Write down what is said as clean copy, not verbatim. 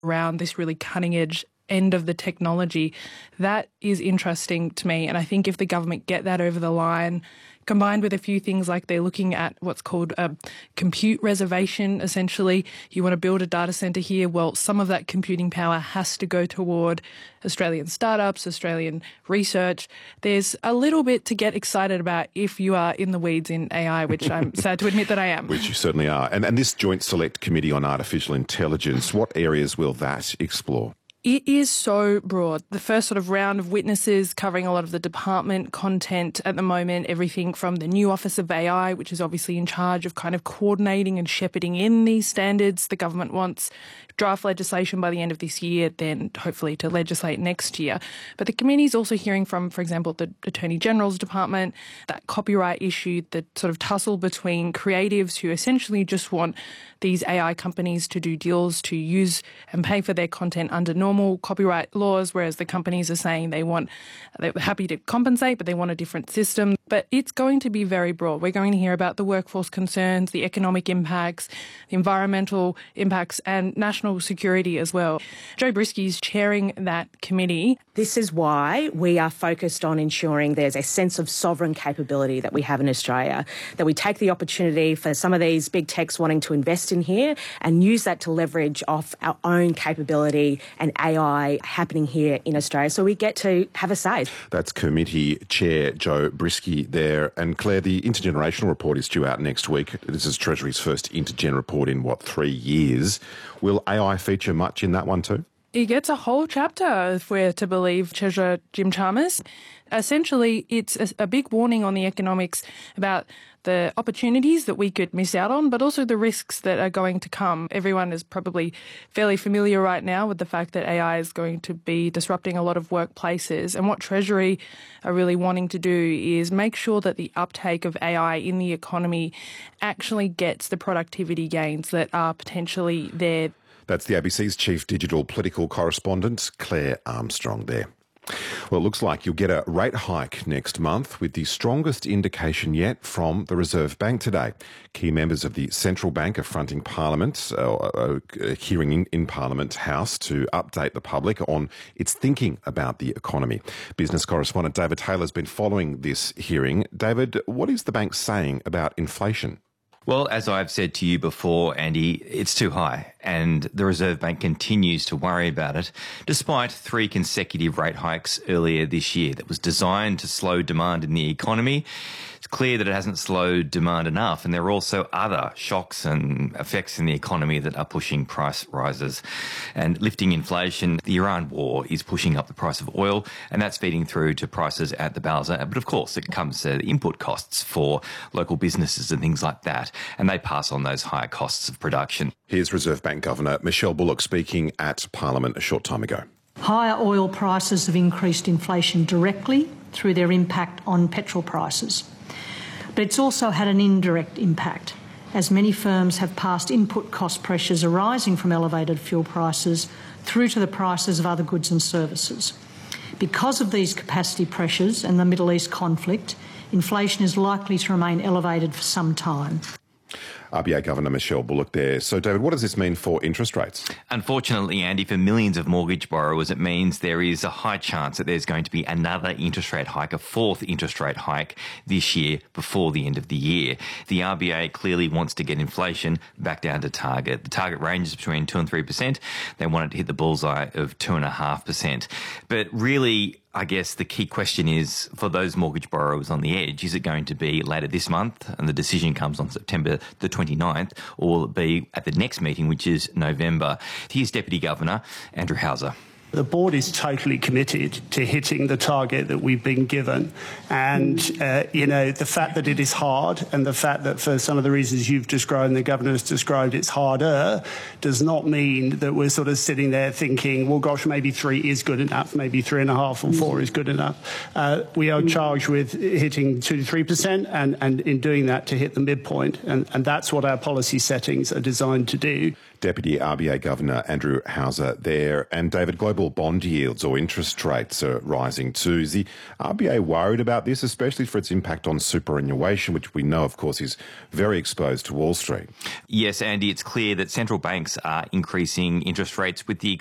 around this really cutting edge end of the technology. That is interesting to me. And I think if the government get that over the line, combined with a few things like they're looking at what's called a compute reservation, essentially, you want to build a data centre here, well, some of that computing power has to go toward Australian startups, Australian research. There's a little bit to get excited about if you are in the weeds in AI, which I'm sad to admit that I am. Which you certainly are. And this Joint Select Committee on Artificial Intelligence, what areas will that explore? It is so broad. The first sort of round of witnesses covering a lot of the department content at the moment, everything from the new Office of AI, which is obviously in charge of kind of coordinating and shepherding in these standards. The government wants draft legislation by the end of this year, then hopefully to legislate next year. But the committee is also hearing from, for example, the Attorney General's Department, that copyright issue, the sort of tussle between creatives who essentially just want these AI companies to do deals to use and pay for their content under normal copyright laws, whereas the companies are saying they're happy to compensate, but they want a different system. But it's going to be very broad. We're going to hear about the workforce concerns, the economic impacts, the environmental impacts, and national security as well. Jo Brisky's chairing that committee. This is why we are focused on ensuring there's a sense of sovereign capability that we have in Australia, that we take the opportunity for some of these big techs wanting to invest in here and use that to leverage off our own capability and AI happening here in Australia, so we get to have a say. That's Committee Chair Jo Brisky there. And Claire, the intergenerational report is due out next week. This is Treasury's first intergen report in, 3 years. Will AI feature much in that one too? It gets a whole chapter, if we're to believe Treasurer Jim Chalmers. Essentially, it's a big warning on the economics about the opportunities that we could miss out on, but also the risks that are going to come. Everyone is probably fairly familiar right now with the fact that AI is going to be disrupting a lot of workplaces. And what Treasury are really wanting to do is make sure that the uptake of AI in the economy actually gets the productivity gains that are potentially there. That's the ABC's Chief Digital Political Correspondent, Claire Armstrong there. Well, it looks like you'll get a rate hike next month, with the strongest indication yet from the Reserve Bank today. Key members of the Central Bank are fronting Parliament, a hearing in Parliament House to update the public on its thinking about the economy. Business correspondent David Taylor has been following this hearing. David, what is the bank saying about inflation? Well, as I've said to you before, Andy, it's too high, and the Reserve Bank continues to worry about it, despite 3 consecutive rate hikes earlier this year that was designed to slow demand in the economy. It's clear that it hasn't slowed demand enough, and there are also other shocks and effects in the economy that are pushing price rises and lifting inflation. The Iran war is pushing up the price of oil, and that's feeding through to prices at the bowser. But of course, it comes to the input costs for local businesses and things like that, and they pass on those higher costs of production. Here's Reserve Bank Governor Michelle Bullock speaking at Parliament a short time ago. Higher oil prices have increased inflation directly through their impact on petrol prices. But it's also had an indirect impact, as many firms have passed input cost pressures arising from elevated fuel prices through to the prices of other goods and services. Because of these capacity pressures and the Middle East conflict, inflation is likely to remain elevated for some time. RBA Governor Michelle Bullock there. So, David, what does this mean for interest rates? Unfortunately, Andy, for millions of mortgage borrowers, it means there is a high chance that there's going to be another interest rate hike, a 4th interest rate hike this year before the end of the year. The RBA clearly wants to get inflation back down to target. The target range is between 2% and 3%. They want it to hit the bullseye of 2.5%. But really, I guess the key question is, for those mortgage borrowers on the edge, is it going to be later this month, and the decision comes on September the 29th, or will it be at the next meeting, which is November? Here's Deputy Governor Andrew Hauser. The board is totally committed to hitting the target that we've been given. And, the fact that it is hard, and the fact that for some of the reasons you've described and the governor has described it's harder, does not mean that we're sort of sitting there thinking, well, gosh, maybe 3 is good enough, maybe 3.5 or 4 is good enough. We are charged with hitting 2 to 3%, and in doing that to hit the midpoint. And that's what our policy settings are designed to do. Deputy RBA Governor Andrew Hauser there. And David, global bond yields or interest rates are rising too. Is the RBA worried about this, especially for its impact on superannuation, which we know, of course, is very exposed to Wall Street? Yes, Andy, it's clear that central banks are increasing interest rates with the